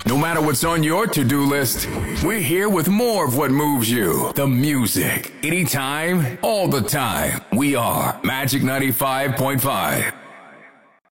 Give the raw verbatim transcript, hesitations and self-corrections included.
No matter what's on your to-do list, we're here with more of what moves you. The music. Anytime, all the time. We are Magic ninety-five point five.